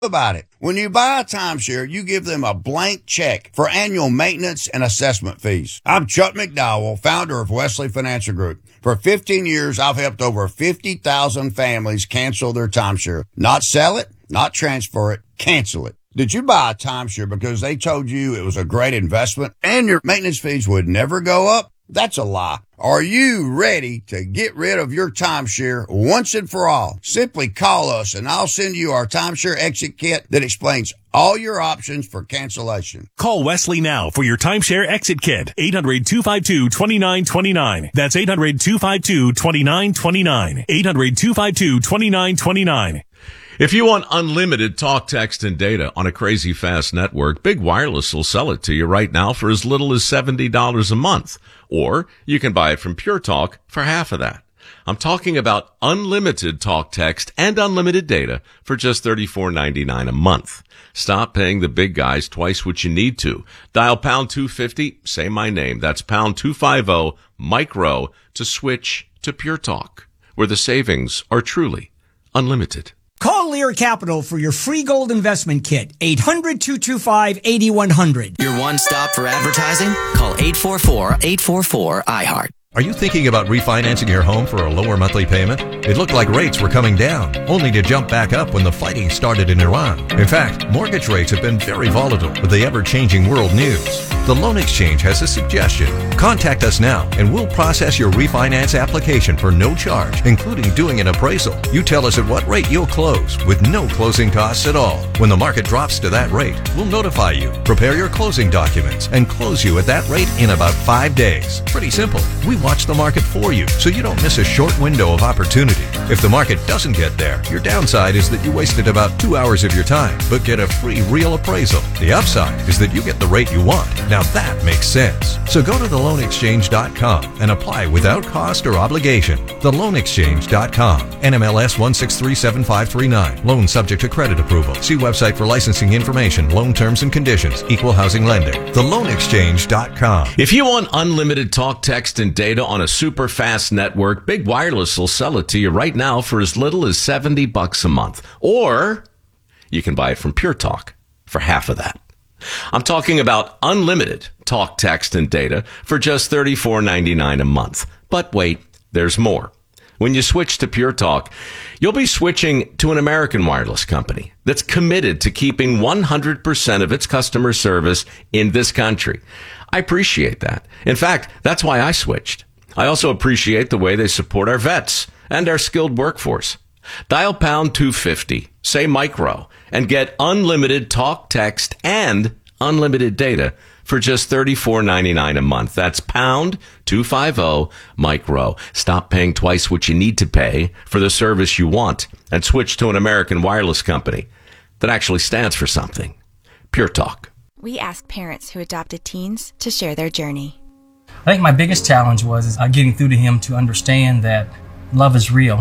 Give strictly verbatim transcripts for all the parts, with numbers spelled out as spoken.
about it. When you buy a timeshare, you give them a blank check for annual maintenance and assessment fees. I'm Chuck McDowell, founder of Wesley Financial Group. For fifteen years, I've helped over fifty thousand families cancel their timeshare. Not sell it, not transfer it, cancel it. Did you buy a timeshare because they told you it was a great investment and your maintenance fees would never go up? That's a lie. Are you ready to get rid of your timeshare once and for all? Simply call us and I'll send you our timeshare exit kit that explains all your options for cancellation. Call Wesley now for your timeshare exit kit. eight hundred, two five two, two nine two nine. That's eight hundred, two five two, two nine two nine. eight hundred, two five two, two nine two nine. If you want unlimited talk, text, and data on a crazy fast network, Big Wireless will sell it to you right now for as little as seventy dollars a month. Or you can buy it from Pure Talk for half of that. I'm talking about unlimited talk, text, and unlimited data for just thirty-four ninety-nine a month. Stop paying the big guys twice what you need to. Dial pound two fifty, say my name. That's pound two fifty, micro, to switch to Pure Talk, where the savings are truly unlimited. Call Lear Capital for your free gold investment kit. eight hundred, two two five, eight one zero zero. Your one stop for advertising? Call eight four four, eight four four, I heart. Are you thinking about refinancing your home for a lower monthly payment? It looked like rates were coming down, only to jump back up when the fighting started in Iran. In fact, mortgage rates have been very volatile with the ever-changing world news. The Loan Exchange has a suggestion. Contact us now and we'll process your refinance application for no charge, including doing an appraisal. You tell us at what rate you'll close with no closing costs at all. When the market drops to that rate, we'll notify you, prepare your closing documents, and close you at that rate in about five days. Pretty simple. We watch the market for you so you don't miss a short window of opportunity. If the market doesn't get there, your downside is that you wasted about two hours of your time, but get a free real appraisal. The upside is that you get the rate you want. Now that makes sense. So go to the loan exchange dot com and apply without cost or obligation. the loan exchange dot com. N M L S one six three seven five three nine. Loan subject to credit approval. See website for licensing information, loan terms and conditions. Equal housing lender. the loan exchange dot com. If you want unlimited talk, text, and data on a super fast network, Big Wireless will sell it to you right now for as little as seventy bucks a month. Or you can buy it from Pure Talk for half of that. I'm talking about unlimited talk, text, and data for just thirty-four ninety-nine a month. But wait, there's more. When you switch to Pure Talk, you'll be switching to an American wireless company that's committed to keeping one hundred percent of its customer service in this country. I appreciate that. In fact, that's why I switched. I also appreciate the way they support our vets and our skilled workforce. Dial pound two fifty, say micro, and get unlimited talk, text, and unlimited data for just thirty-four ninety-nine a month. That's pound two fifty, micro. Stop paying twice what you need to pay for the service you want and switch to an American wireless company that actually stands for something. Pure Talk. We asked parents who adopted teens to share their journey. I think my biggest challenge was uh, getting through to him to understand that love is real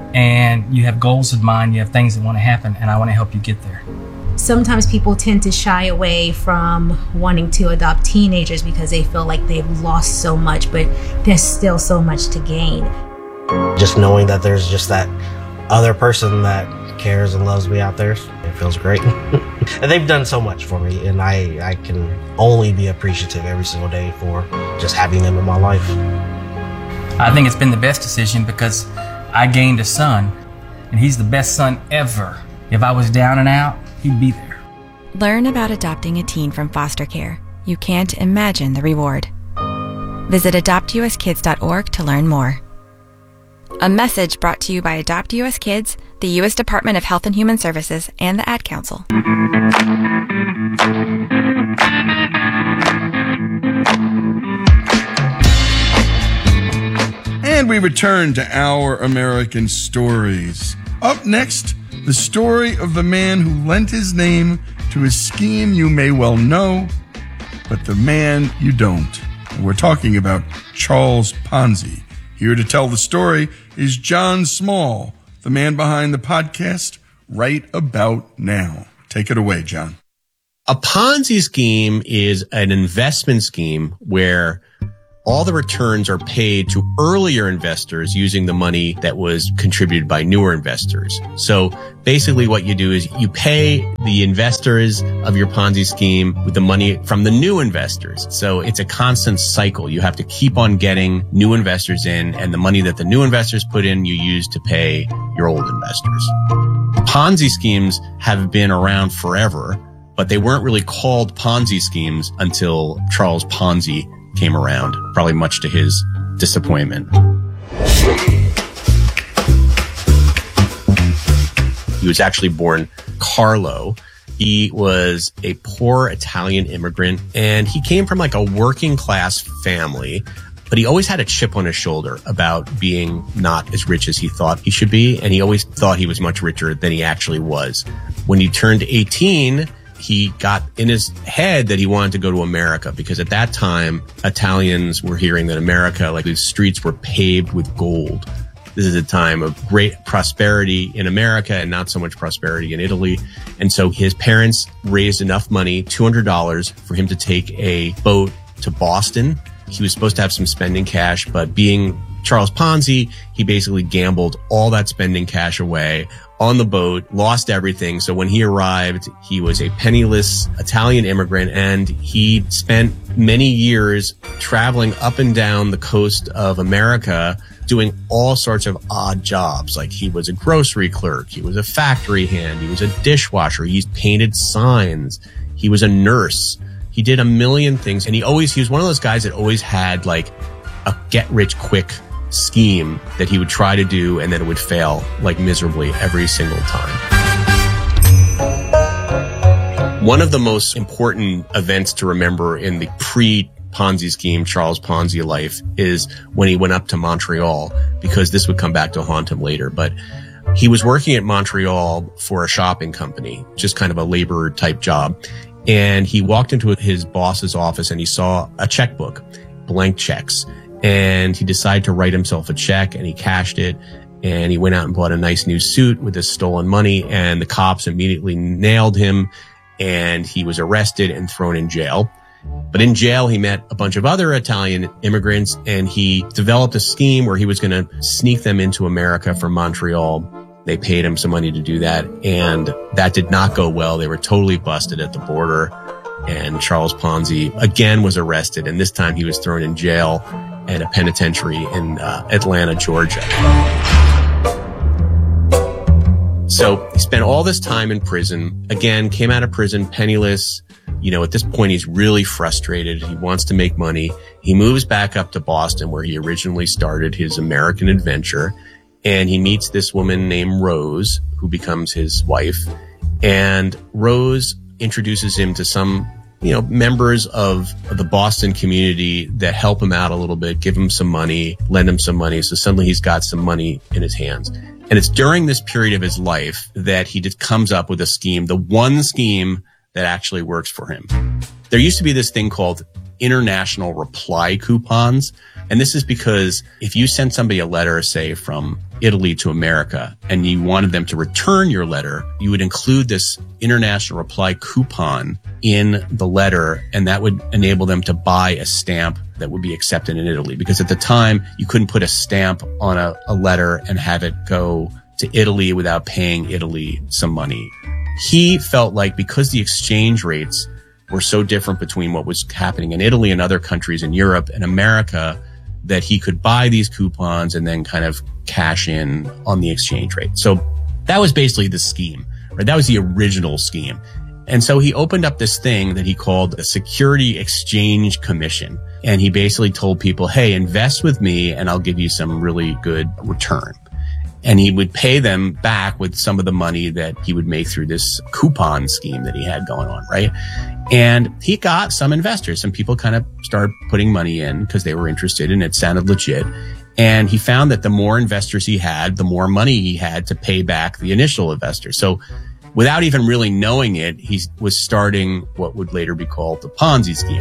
and you have goals in mind, you have things that want to happen, and I want to help you get there. Sometimes people tend to shy away from wanting to adopt teenagers because they feel like they've lost so much, but there's still so much to gain. Just knowing that there's just that other person that cares and loves me out there, it feels great. And they've done so much for me, and I, I can only be appreciative every single day for just having them in my life. I think it's been the best decision because I gained a son, and he's the best son ever. If I was down and out, he'd be there. Learn about adopting a teen from foster care. You can't imagine the reward. Visit adopt u s kids dot org to learn more. A message brought to you by Adopt U S Kids, the U S Department of Health and Human Services, and the Ad Council. And we return to Our American Stories. Up next, the story of the man who lent his name to a scheme you may well know, but the man you don't. And we're talking about Charles Ponzi. Here to tell the story is John Small, the man behind the podcast Right About Now. Take it away, John. A Ponzi scheme is an investment scheme where all the returns are paid to earlier investors using the money that was contributed by newer investors. So basically what you do is you pay the investors of your Ponzi scheme with the money from the new investors. So it's a constant cycle. You have to keep on getting new investors in, and the money that the new investors put in, you use to pay your old investors. Ponzi schemes have been around forever, but they weren't really called Ponzi schemes until Charles Ponzi came around, probably much to his disappointment. He was actually born Carlo. He was a poor Italian immigrant, and he came from like a working class family, but he always had a chip on his shoulder about being not as rich as he thought he should be, and he always thought he was much richer than he actually was. When he turned eighteen, he got in his head that he wanted to go to America, because at that time, Italians were hearing that America, like the streets were paved with gold. This is a time of great prosperity in America and not so much prosperity in Italy. And so his parents raised enough money, two hundred dollars, for him to take a boat to Boston. He was supposed to have some spending cash, but being Charles Ponzi, he basically gambled all that spending cash away on the boat, lost everything. So when he arrived, he was a penniless Italian immigrant, and he spent many years traveling up and down the coast of America doing all sorts of odd jobs. Like he was a grocery clerk, he was a factory hand, he was a dishwasher, he painted signs, he was a nurse. He did a million things, and he always, he was one of those guys that always had like a get rich quick scheme that he would try to do, and then it would fail like miserably every single time. One of the most important events to remember in the pre-Ponzi scheme Charles Ponzi life is when he went up to Montreal, because this would come back to haunt him later. But he was working at Montreal for a shopping company, just kind of a laborer type job. And he walked into his boss's office and he saw a checkbook, blank checks. And he decided to write himself a check, and he cashed it, and he went out and bought a nice new suit with this stolen money, and the cops immediately nailed him, and he was arrested and thrown in jail. But in jail, he met a bunch of other Italian immigrants, and he developed a scheme where he was going to sneak them into America from Montreal. They paid him some money to do that, and that did not go well. They were totally busted at the border, and Charles Ponzi again was arrested, and this time he was thrown in jail at a penitentiary in uh, Atlanta, Georgia. So he spent all this time in prison. Again, came out of prison penniless. You know, at this point, he's really frustrated. He wants to make money. He moves back up to Boston, where he originally started his American adventure. And he meets this woman named Rose, who becomes his wife. And Rose introduces him to some, you know, members of the Boston community that help him out a little bit, give him some money, lend him some money. So suddenly he's got some money in his hands. And it's during this period of his life that he just comes up with a scheme, the one scheme that actually works for him. There used to be this thing called international reply coupons. And this is because if you sent somebody a letter, say from Italy to America, and you wanted them to return your letter, you would include this international reply coupon in the letter, and that would enable them to buy a stamp that would be accepted in Italy. Because at the time, you couldn't put a stamp on a, a letter and have it go to Italy without paying Italy some money. He felt like because the exchange rates were so different between what was happening in Italy and other countries in Europe and America, that he could buy these coupons and then kind of cash in on the exchange rate. So that was basically the scheme, right? That was the original scheme. And so he opened up this thing that he called a Security Exchange Commission. And he basically told people, hey, invest with me and I'll give you some really good return. And he would pay them back with some of the money that he would make through this coupon scheme that he had going on, right? And he got some investors. Some people kind of started putting money in because they were interested and it sounded legit. And he found that the more investors he had, the more money he had to pay back the initial investors. So without even really knowing it, he was starting what would later be called the Ponzi scheme.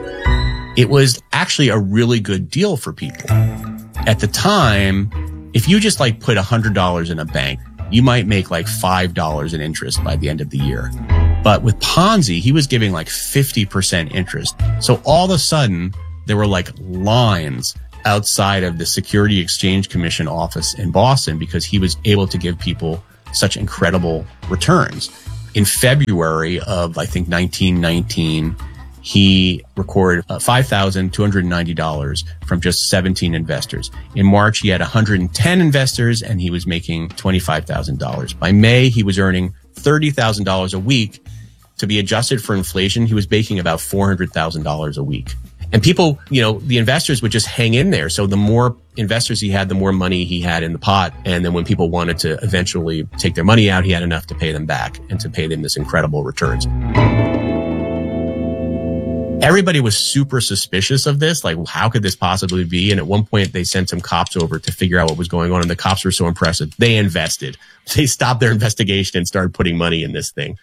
It was actually a really good deal for people. At the time, if you just like put one hundred dollars in a bank, you might make like five dollars in interest by the end of the year. But with Ponzi, he was giving like fifty percent interest. So all of a sudden, There were like lines outside of the Security Exchange Commission office in Boston because he was able to give people such incredible returns. In February of, I think, nineteen nineteen, he recorded uh, five thousand two hundred ninety dollars from just seventeen investors. In March, he had one hundred ten investors and he was making twenty-five thousand dollars. By May, he was earning thirty thousand dollars a week. To be adjusted for inflation, he was making about four hundred thousand dollars a week. And people, you know, the investors would just hang in there. So the more investors he had, the more money he had in the pot. And then when people wanted to eventually take their money out, he had enough to pay them back and to pay them this incredible returns. Everybody was super suspicious of this. Like, how could this possibly be? And at one point, they sent some cops over to figure out what was going on. And the cops were so impressive. They invested. They stopped their investigation and started putting money in this thing.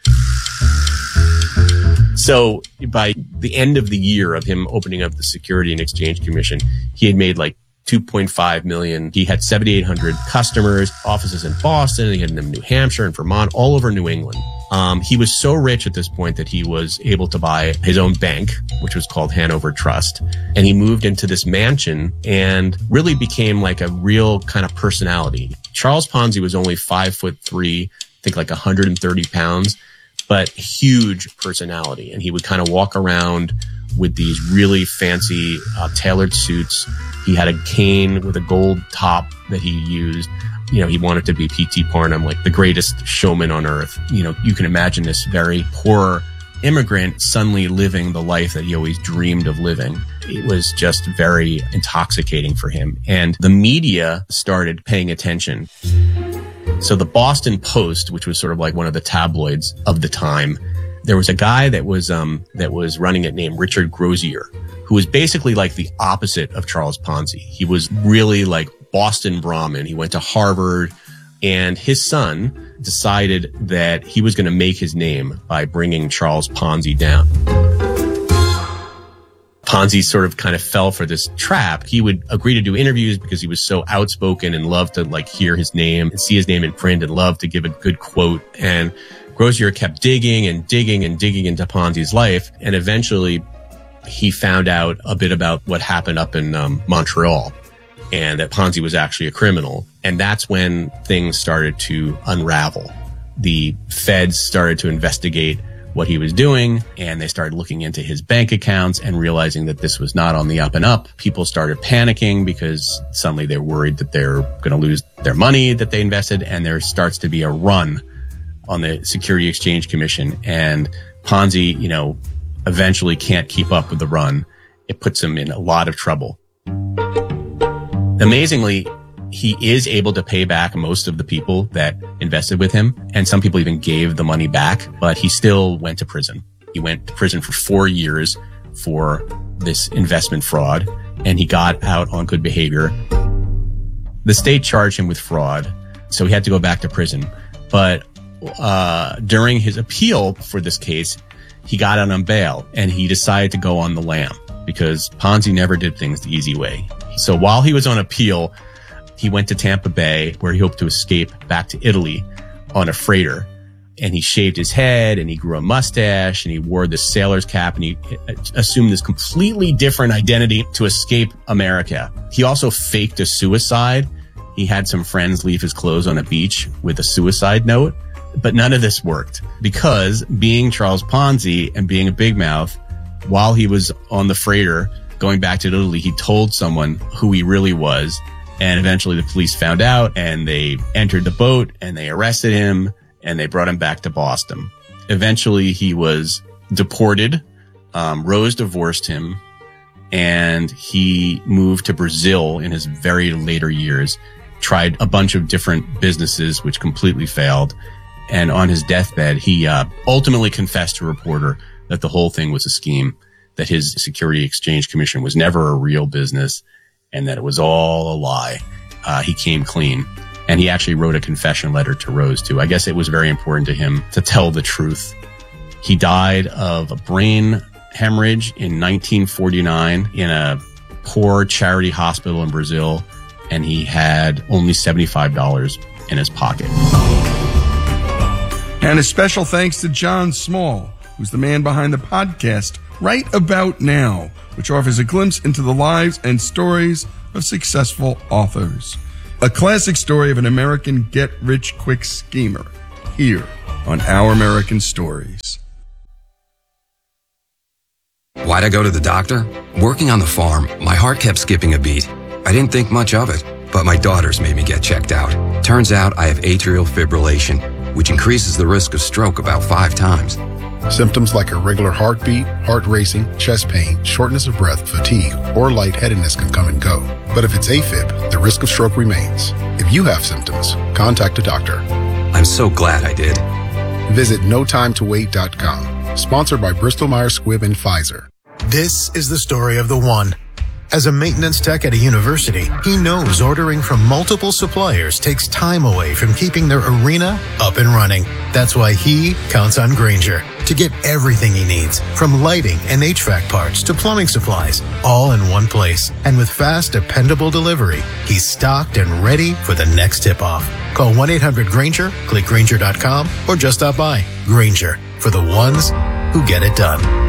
So by the end of the year of him opening up the Security and Exchange Commission, he had made like two point five million. He had seventy-eight hundred customers, offices in Boston, he had them in New Hampshire and Vermont, all over New England. Um, he was so rich at this point that he was able to buy his own bank, which was called Hanover Trust. And he moved into this mansion and really became like a real kind of personality. Charles Ponzi was only five foot three, I think like one hundred thirty pounds. But huge personality. And he would kind of walk around with these really fancy uh, tailored suits. He had a cane with a gold top that he used. You know, he wanted to be P T Barnum, like the greatest showman on earth. You know, you can imagine this very poor immigrant suddenly living the life that he always dreamed of living. It was just very intoxicating for him. And the media started paying attention. So the Boston Post, which was sort of like one of the tabloids of the time, there was a guy that was um that was running it named Richard Grozier, who was basically like the opposite of Charles Ponzi. He was really like Boston Brahmin. He went to Harvard, and his son decided that he was going to make his name by bringing Charles Ponzi down. Ponzi sort of kind of fell for this trap. He would agree to do interviews because he was so outspoken and loved to like hear his name and see his name in print and loved to give a good quote. And Grozier kept digging and digging and digging into Ponzi's life. And eventually he found out a bit about what happened up in um, Montreal and that Ponzi was actually a criminal. And that's when things started to unravel. The feds started to investigate what he was doing, and they started looking into his bank accounts and realizing that this was not on the up and up. People started panicking because suddenly they're worried that they're going to lose their money that they invested, and there starts to be a run on the Security Exchange Commission, and Ponzi, you know, eventually can't keep up with the run. It puts him in a lot of trouble. Amazingly, he is able to pay back most of the people that invested with him. And some people even gave the money back, but he still went to prison. He went to prison for four years for this investment fraud, and he got out on good behavior. The state charged him with fraud, so he had to go back to prison. But uh during his appeal for this case, he got out on bail, and he decided to go on the lam because Ponzi never did things the easy way. So while he was on appeal, he went to Tampa Bay, where he hoped to escape back to Italy on a freighter. And he shaved his head, and he grew a mustache, and he wore this sailor's cap, and he assumed this completely different identity to escape America. He also faked a suicide. He had some friends leave his clothes on a beach with a suicide note. But none of this worked because being Charles Ponzi and being a big mouth, while he was on the freighter going back to Italy, he told someone who he really was. And eventually the police found out, and they entered the boat, and they arrested him, and they brought him back to Boston. Eventually he was deported. Um, Rose divorced him, and he moved to Brazil in his very later years, tried a bunch of different businesses, which completely failed. And on his deathbed, he uh, ultimately confessed to a reporter that the whole thing was a scheme, that his Security Exchange Commission was never a real business, and that it was all a lie. Uh, he came clean. And he actually wrote a confession letter to Rose, too. I guess it was very important to him to tell the truth. He died of a brain hemorrhage in nineteen forty-nine in a poor charity hospital in Brazil, and he had only seventy-five dollars in his pocket. And a special thanks to John Small, who's the man behind the podcast Right About Now, which offers a glimpse into the lives and stories of successful authors. A classic story of an American get-rich-quick schemer, here on Our American Stories. Why'd I go to the doctor? Working on the farm, my heart kept skipping a beat. I didn't think much of it, but my daughters made me get checked out. Turns out I have atrial fibrillation, which increases the risk of stroke about five times. Symptoms like irregular heartbeat, heart racing, chest pain, shortness of breath, fatigue, or lightheadedness can come and go. But if it's AFib, the risk of stroke remains. If you have symptoms, contact a doctor. I'm so glad I did. Visit no time to wait dot com. Sponsored by Bristol Myers Squibb and Pfizer. This is the story of the one. As a maintenance tech at a university, he knows ordering from multiple suppliers takes time away from keeping their arena up and running. That's why he counts on Grainger to get everything he needs, from lighting and H V A C parts to plumbing supplies, all in one place. And with fast, dependable delivery, he's stocked and ready for the next tip-off. Call one eight hundred Grainger, click Grainger dot com, or just stop by. Grainger, for the ones who get it done.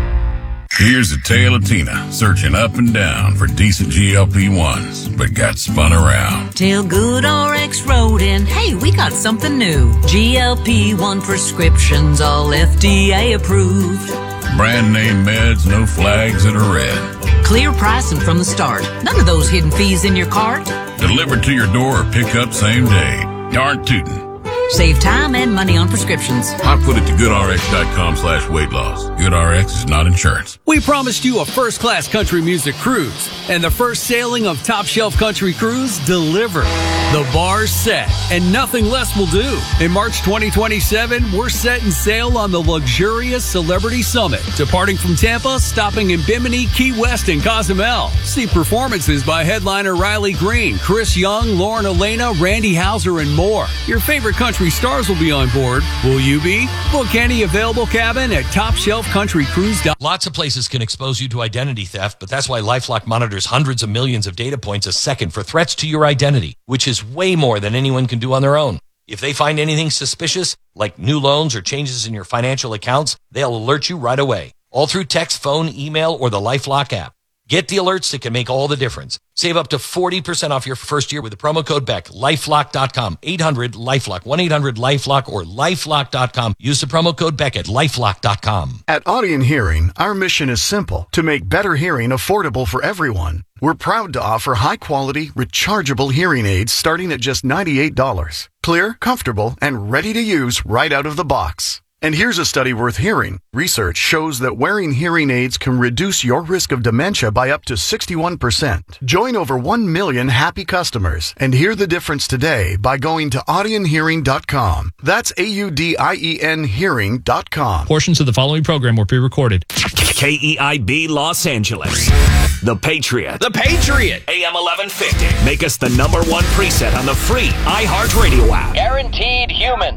Here's a tale of Tina searching up and down for decent G L P ones, but got spun around. Till Good R X wrote in, hey, we got something new. G L P one prescriptions, all F D A approved. Brand name meds, no flags that are red. Clear pricing from the start. None of those hidden fees in your cart. Delivered to your door or pick up same day. Darn tootin'. Save time and money on prescriptions. I put it to goodrx.com slash weight loss. GoodRx is not insurance. We promised you a first-class country music cruise, and the first sailing of Top Shelf Country Cruise delivered. The bar's set, and nothing less will do. In March twenty twenty-seven, we're setting sail on the luxurious Celebrity Summit, departing from Tampa, stopping in Bimini, Key West, and Cozumel. See performances by headliner Riley Green, Chris Young, Lauren Elena, Randy Houser, and more. Your favorite country stars will be on board. Will you be? Book any available cabin at top shelf country cruise dot com. Lots of places can expose you to identity theft, but that's why LifeLock monitors hundreds of millions of data points a second for threats to your identity, which is way more than anyone can do on their own. If they find anything suspicious, like new loans or changes in your financial accounts, they'll alert you right away, all through text, phone, email, or the LifeLock app. Get the alerts that can make all the difference. Save up to forty percent off your first year with the promo code Beck. lifelock dot com, eight hundred LifeLock, one eight hundred LifeLock, or lifelock dot com. Use the promo code Beck at lifelock dot com. At Audion Hearing, our mission is simple: to make better hearing affordable for everyone. We're proud to offer high-quality, rechargeable hearing aids starting at just ninety-eight dollars. Clear, comfortable, and ready to use right out of the box. And here's a study worth hearing. Research shows that wearing hearing aids can reduce your risk of dementia by up to sixty-one percent. Join over one million happy customers and hear the difference today by going to audion hearing dot com. That's A U D I E N hearing dot com. Portions of the following program were pre-recorded. K E I B Los Angeles. The Patriot. The Patriot. A M eleven fifty. Make us the number one preset on the free iHeartRadio app. Guaranteed human.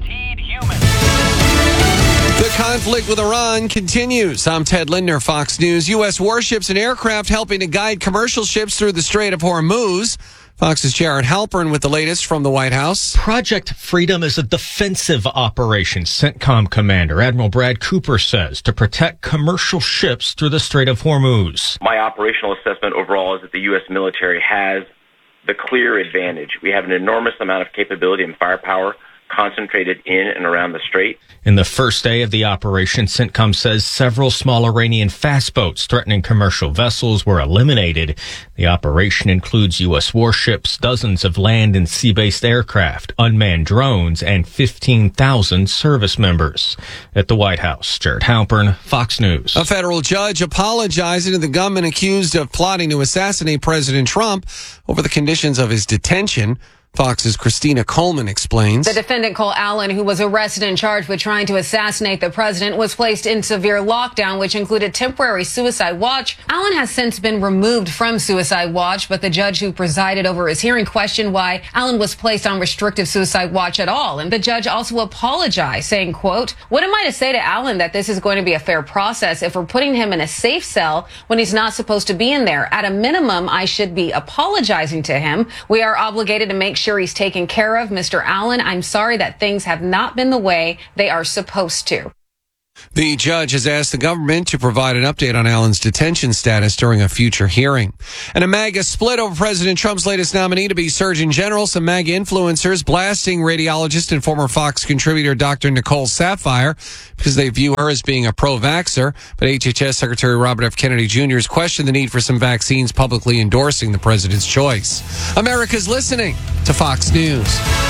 The conflict with Iran continues. I'm Ted Lindner, Fox News. U S warships and aircraft helping to guide commercial ships through the Strait of Hormuz. Fox's Jared Halpern with the latest from the White House. Project Freedom is a defensive operation, CENTCOM commander Admiral Brad Cooper says, to protect commercial ships through the Strait of Hormuz. My operational assessment overall is that the U S military has the clear advantage. We have an enormous amount of capability and firepower concentrated in and around the strait. In the first day of the operation, CENTCOM says several small Iranian fast boats threatening commercial vessels were eliminated. The operation includes U S warships, dozens of land and sea-based aircraft, unmanned drones, and fifteen thousand service members. At the White House, Jared Halpern, Fox News. A federal judge apologizing to the gunman accused of plotting to assassinate President Trump over the conditions of his detention. Fox's Christina Coleman explains. The defendant, Cole Allen, who was arrested and charged with trying to assassinate the president, was placed in severe lockdown, which included temporary suicide watch. Allen has since been removed from suicide watch, but the judge who presided over his hearing questioned why Allen was placed on restrictive suicide watch at all. And the judge also apologized, saying, quote, "What am I to say to Allen that this is going to be a fair process if we're putting him in a safe cell when he's not supposed to be in there? At a minimum, I should be apologizing to him. We are obligated to make sure he's taken care of. Mister Allen, I'm sorry that things have not been the way they are supposed to." The judge has asked the government to provide an update on Allen's detention status during a future hearing. And a MAGA split over President Trump's latest nominee to be Surgeon General. Some MAGA influencers blasting radiologist and former Fox contributor Doctor Nicole Saphier because they view her as being a pro-vaxxer. But H H S Secretary Robert F. Kennedy Junior has questioned the need for some vaccines, publicly endorsing the president's choice. America's listening to Fox News.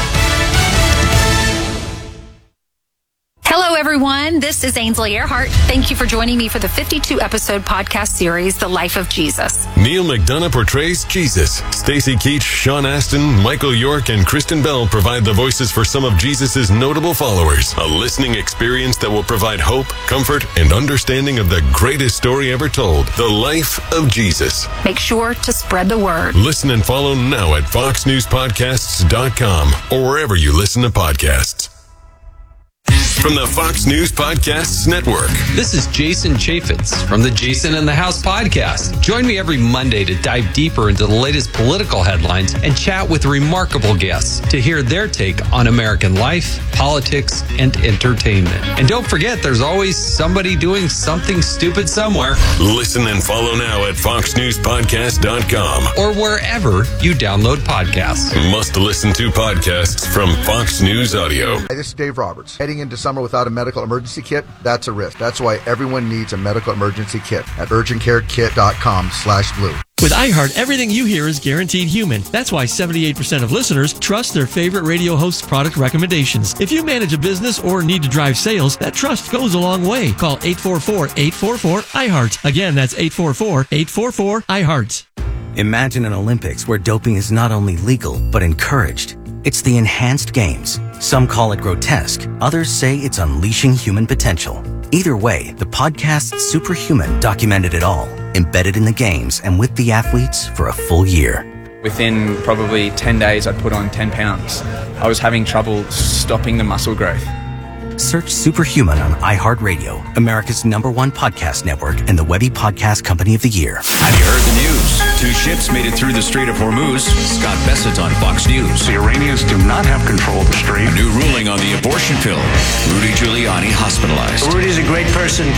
Hello, everyone. This is Ainsley Earhart. Thank you for joining me for the fifty-two episode podcast series, The Life of Jesus. Neil McDonough portrays Jesus. Stacey Keach, Sean Astin, Michael York, and Kristen Bell provide the voices for some of Jesus' notable followers. A listening experience that will provide hope, comfort, and understanding of the greatest story ever told, The Life of Jesus. Make sure to spread the word. Listen and follow now at fox news podcasts dot com or wherever you listen to podcasts. From the Fox News Podcasts Network. This is Jason Chaffetz from the Jason in the House podcast. Join me every Monday to dive deeper into the latest political headlines and chat with remarkable guests to hear their take on American life, politics, and entertainment. And don't forget, there's always somebody doing something stupid somewhere. Listen and follow now at fox news podcast dot com or wherever you download podcasts. Must listen to podcasts from Fox News Audio. Hey, this is Dave Roberts. Heading into summer without a medical emergency kit, that's a risk. That's why everyone needs a medical emergency kit at urgent care kit dot com slash blue. With iHeart, everything you hear is guaranteed human. That's why seventy-eight percent of listeners trust their favorite radio host's product recommendations. If you manage a business or need to drive sales, that trust goes a long way. Call eight four four, eight four four, iHeart. Again, that's eight four four, eight four four, iHeart. Imagine an Olympics where doping is not only legal, but encouraged. It's the enhanced games. Some call it grotesque. Others say it's unleashing human potential. Either way, the podcast Superhuman documented it all, embedded in the games and with the athletes for a full year. Within probably ten days, I'd put on ten pounds. I was having trouble stopping the muscle growth. Search Superhuman on iHeartRadio, America's number one podcast network and the Webby Podcast Company of the Year. Have you heard the news? Two ships made it through the Strait of Hormuz. Scott Bessett on Fox News. The Iranians do not have control of the strait. A new ruling on the abortion pill. Rudy Giuliani hospitalized. Rudy's a great person.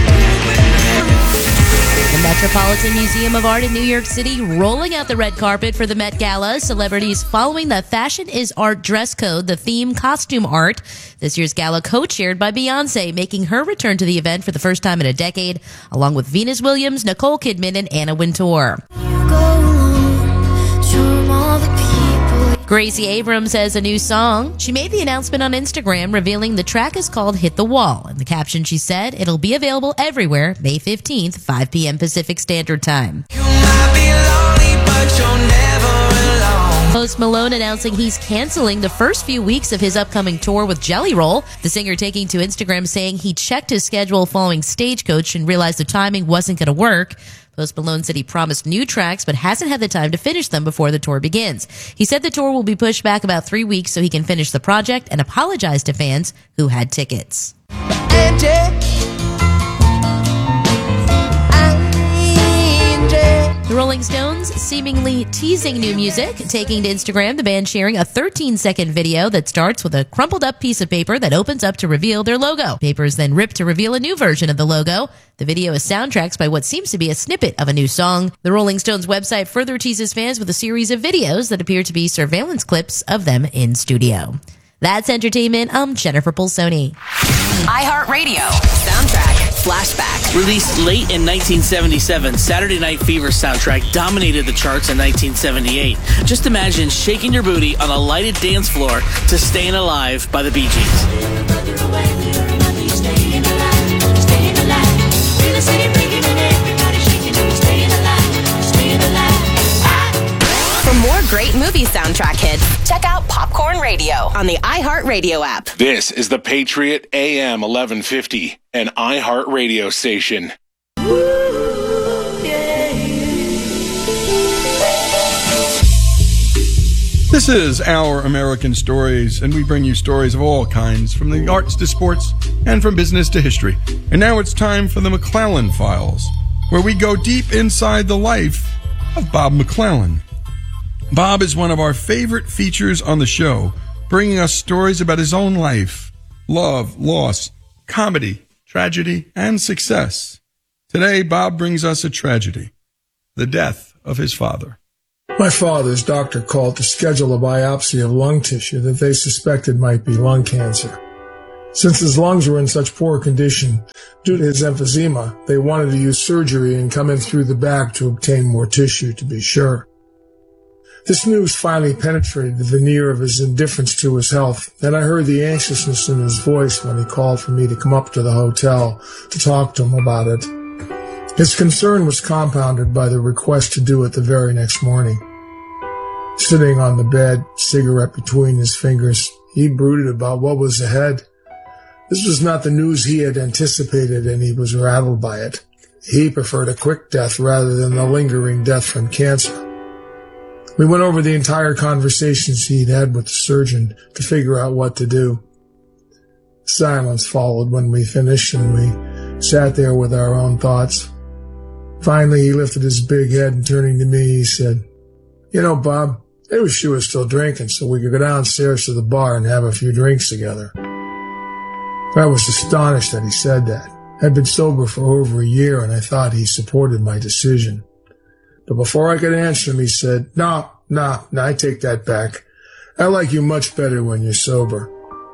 The Metropolitan Museum of Art in New York City rolling out the red carpet for the Met Gala. Celebrities following the Fashion is Art dress code, the theme costume art. This year's gala co-chaired by Beyonce, making her return to the event for the first time in a decade, along with Venus Williams, Nicole Kidman, and Anna Wintour. Gracie Abrams has a new song. She made the announcement on Instagram, revealing the track is called Hit the Wall. In the caption, she said, it'll be available everywhere May fifteenth, five p.m. Pacific Standard Time. Post Malone announcing he's canceling the first few weeks of his upcoming tour with Jelly Roll. The singer taking to Instagram saying he checked his schedule following Stagecoach and realized the timing wasn't going to work. Post Malone said he promised new tracks but hasn't had the time to finish them before the tour begins. He said the tour will be pushed back about three weeks so he can finish the project and apologize to fans who had tickets. The Rolling Stones seemingly teasing new music. Taking to Instagram, the band sharing a thirteen second video that starts with a crumpled up piece of paper that opens up to reveal their logo. Paper is then ripped to reveal a new version of the logo. The video is soundtracked by what seems to be a snippet of a new song. The Rolling Stones website further teases fans with a series of videos that appear to be surveillance clips of them in studio. That's entertainment. I'm Jennifer Pulsoni. iHeartRadio. Soundtrack. Flashback. Released late in nineteen seventy-seven, Saturday Night Fever soundtrack dominated the charts in nineteen seventy-eight. Just imagine shaking your booty on a lighted dance floor to Stayin' Alive by the Bee Gees. For more great movie soundtrack hits, check out Popcorn Radio on the iHeartRadio app. This is the Patriot A M eleven fifty, an iHeartRadio station. This is Our American Stories, and we bring you stories of all kinds, from the arts to sports and from business to history. And now it's time for the McClellan Files, where we go deep inside the life of Bob McClellan. Bob is one of our favorite features on the show, bringing us stories about his own life, love, loss, comedy, tragedy, and success. Today, Bob brings us a tragedy, the death of his father. My father's doctor called to schedule a biopsy of lung tissue that they suspected might be lung cancer. Since his lungs were in such poor condition due to his emphysema, they wanted to use surgery and come in through the back to obtain more tissue to be sure. This news finally penetrated the veneer of his indifference to his health, and I heard the anxiousness in his voice when he called for me to come up to the hotel to talk to him about it. His concern was compounded by the request to do it the very next morning. Sitting on the bed, cigarette between his fingers, he brooded about what was ahead. This was not the news he had anticipated, and he was rattled by it. He preferred a quick death rather than the lingering death from cancer. We went over the entire conversations he'd had with the surgeon to figure out what to do. Silence followed when we finished, and we sat there with our own thoughts. Finally, he lifted his big head and turning to me, he said, "You know, Bob, I wish you were still drinking so we could go downstairs to the bar and have a few drinks together." I was astonished that he said that. I'd been sober for over a year, and I thought he supported my decision. But before I could answer him, he said, No, no, no, I take that back. I like you much better when you're sober."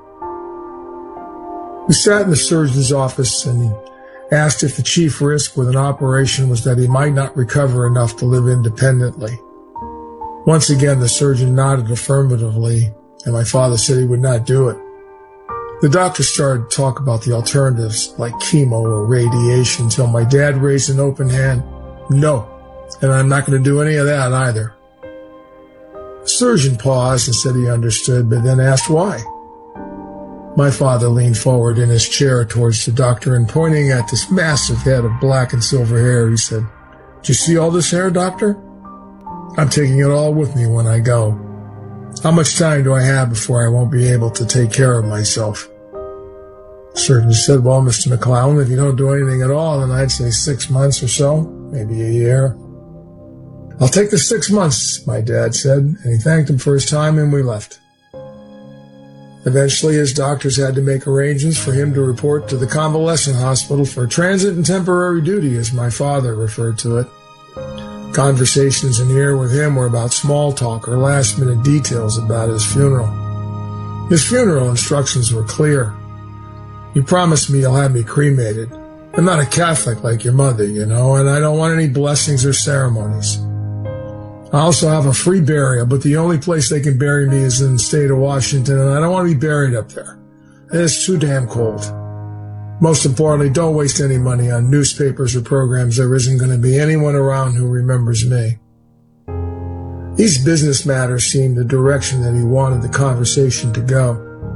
We sat in the surgeon's office, and he asked if the chief risk with an operation was that he might not recover enough to live independently. Once again, the surgeon nodded affirmatively, and my father said he would not do it. The doctor started to talk about the alternatives, like chemo or radiation, until my dad raised an open hand. "No, and I'm not going to do any of that either." The surgeon paused and said he understood, but then asked why. My father leaned forward in his chair towards the doctor, and pointing at this massive head of black and silver hair, he said, "Do you see all this hair, doctor? I'm taking it all with me when I go. How much time do I have before I won't be able to take care of myself?" The surgeon said, "Well, Mister McClellan, if you don't do anything at all, then I'd say six months or so, maybe a year." "I'll take the six months, my dad said, and he thanked him for his time, and we left. Eventually, his doctors had to make arrangements for him to report to the convalescent hospital for transit and temporary duty, as my father referred to it. Conversations in here with him were about small talk or last-minute details about his funeral. His funeral instructions were clear. "You promised me you'll have me cremated. I'm not a Catholic like your mother, you know, and I don't want any blessings or ceremonies. I also have a free burial, but the only place they can bury me is in the state of Washington, and I don't want to be buried up there. It's too damn cold. Most importantly, don't waste any money on newspapers or programs. There isn't going to be anyone around who remembers me." These business matters seemed the direction that he wanted the conversation to go.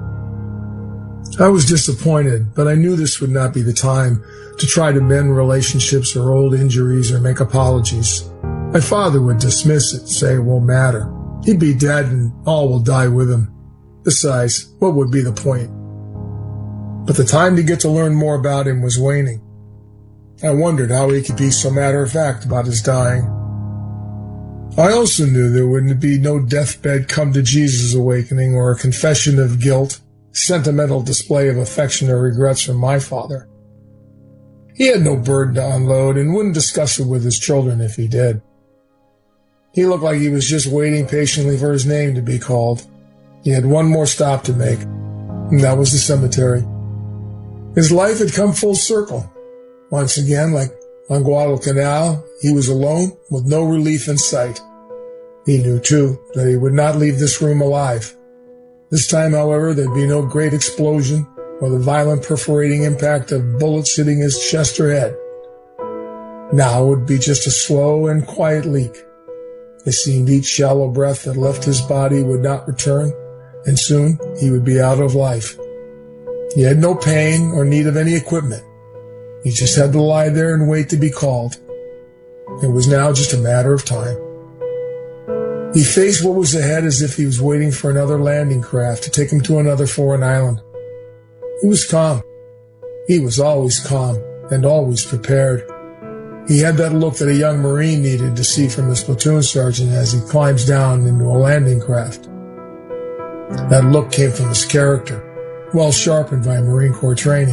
I was disappointed, but I knew this would not be the time to try to mend relationships or old injuries or make apologies. My father would dismiss it, say it won't matter. He'd be dead and all will die with him. Besides, what would be the point? But the time to get to learn more about him was waning. I wondered how he could be so matter-of-fact about his dying. I also knew there would be no deathbed come-to-Jesus awakening or a confession of guilt, sentimental display of affection or regrets from my father. He had no burden to unload and wouldn't discuss it with his children if he did. He looked like he was just waiting patiently for his name to be called. He had one more stop to make, and that was the cemetery. His life had come full circle. Once again, like on Guadalcanal, he was alone with no relief in sight. He knew, too, that he would not leave this room alive. This time, however, there'd be no great explosion or the violent perforating impact of bullets hitting his chest or head. Now it would be just a slow and quiet leak. It seemed each shallow breath that left his body would not return, and soon he would be out of life. He had no pain or need of any equipment. He just had to lie there and wait to be called. It was now just a matter of time. He faced what was ahead as if he was waiting for another landing craft to take him to another foreign island. He was calm. He was always calm and always prepared. He had that look that a young Marine needed to see from his platoon sergeant as he climbs down into a landing craft. That look came from his character, well sharpened by Marine Corps training,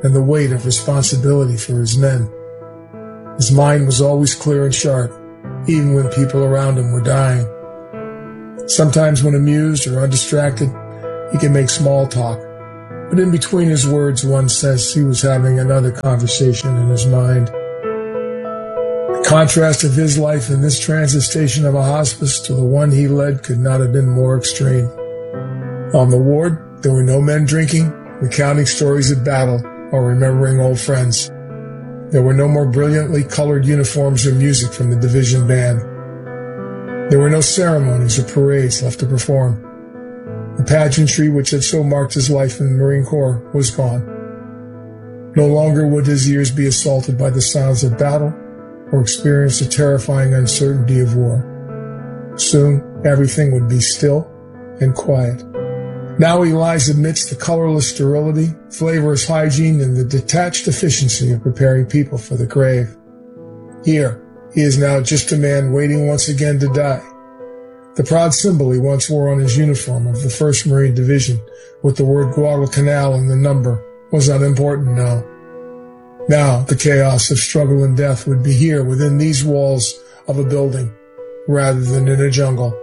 and the weight of responsibility for his men. His mind was always clear and sharp, even when people around him were dying. Sometimes when amused or undistracted, he could make small talk, but in between his words, one says he was having another conversation in his mind. The contrast of his life in this transit station of a hospice to the one he led could not have been more extreme. On the ward, there were no men drinking, recounting stories of battle, or remembering old friends. There were no more brilliantly colored uniforms or music from the division band. There were no ceremonies or parades left to perform. The pageantry which had so marked his life in the Marine Corps was gone. No longer would his ears be assaulted by the sounds of battle or experience the terrifying uncertainty of war. Soon, everything would be still and quiet. Now he lies amidst the colorless sterility, flavorless hygiene, and the detached efficiency of preparing people for the grave. Here, he is now just a man waiting once again to die. The proud symbol he once wore on his uniform of the first Marine Division, with the word Guadalcanal in the number, was unimportant now. Now, the chaos of struggle and death would be here within these walls of a building, rather than in a jungle.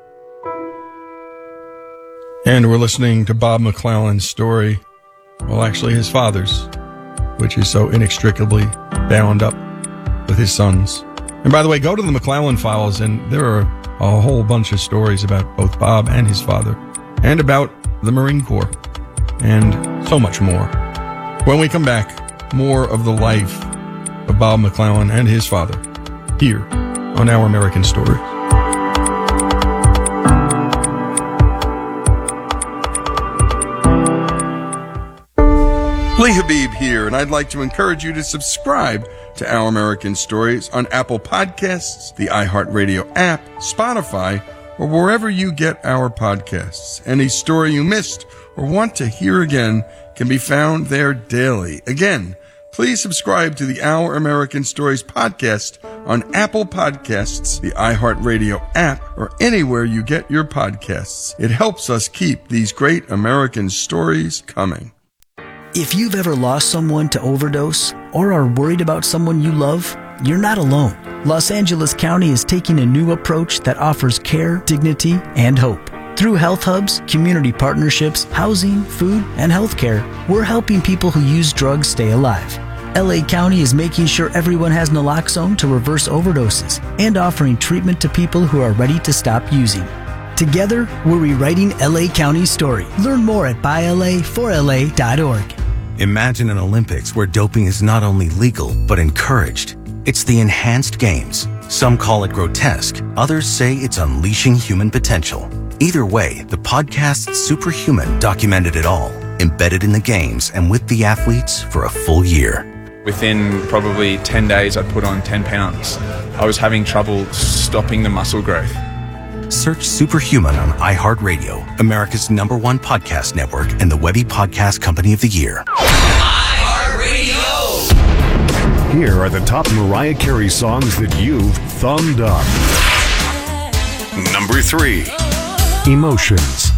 And we're listening to Bob McClelland's story, well, actually his father's, which is so inextricably bound up with his sons. And by the way, go to the McClelland Files, and there are a whole bunch of stories about both Bob and his father, and about the Marine Corps, and so much more. When we come back, more of the life of Bob McClelland and his father, here on Our American Story. Lee Habib here, and I'd like to encourage you to subscribe to Our American Stories on Apple Podcasts, the iHeartRadio app, Spotify, or wherever you get our podcasts. Any story you missed or want to hear again can be found there daily. Again, please subscribe to the Our American Stories podcast on Apple Podcasts, the iHeartRadio app, or anywhere you get your podcasts. It helps us keep these great American stories coming. If you've ever lost someone to overdose or are worried about someone you love, you're not alone. Los Angeles County is taking a new approach that offers care, dignity, and hope. Through health hubs, community partnerships, housing, food, and healthcare, we're helping people who use drugs stay alive. L A County is making sure everyone has naloxone to reverse overdoses and offering treatment to people who are ready to stop using. Together, we're rewriting L A County's story. Learn more at buy L A for L A dot org. Imagine an Olympics where doping is not only legal, but encouraged. It's the enhanced games. Some call it grotesque. Others say it's unleashing human potential. Either way, the podcast Superhuman documented it all, embedded in the games and with the athletes for a full year. Within probably ten days, I'd put on ten pounds. I was having trouble stopping the muscle growth. Search Superhuman on iHeartRadio, America's number one podcast network and the Webby Podcast Company of the Year. iHeartRadio! Here are the top Mariah Carey songs that you've thumbed up. Number three, Emotions.